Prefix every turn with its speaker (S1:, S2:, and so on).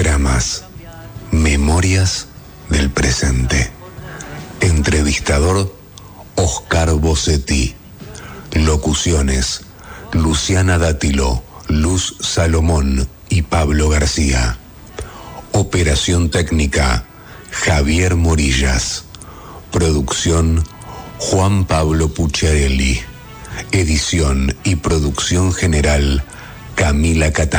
S1: Tramas, memorias del presente. Entrevistador, Oscar Bossetti. Locuciones, Luciana Dátilo, Luz Salomón y Pablo García. Operación técnica, Javier Morillas. Producción, Juan Pablo Pucciarelli. Edición y producción general, Camila Catán.